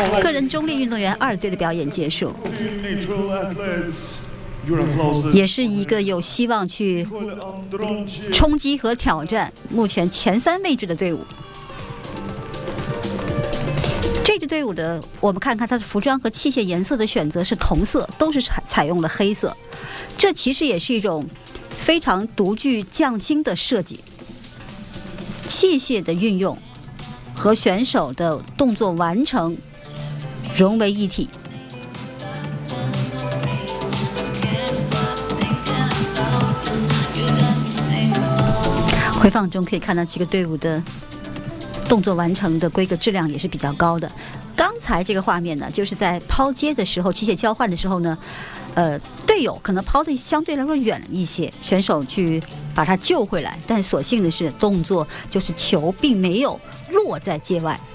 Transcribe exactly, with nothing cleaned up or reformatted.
个人中立运动员二队的表演结束，也是一个有希望去冲击和挑战目前前三位置的队伍。这支队伍的，我们看看它的服装和器械颜色的选择是同色，都是采采用了黑色，这其实也是一种非常独具匠心的设计。器械的运用和选手的动作完成融为一体。回放中可以看到这个队伍的动作完成的规格质量也是比较高的。刚才这个画面呢，就是在抛接的时候，器械交换的时候呢，呃，队友可能抛的相对来说远了一些，选手去把它救回来，但所幸的是动作就是球并没有落在界外，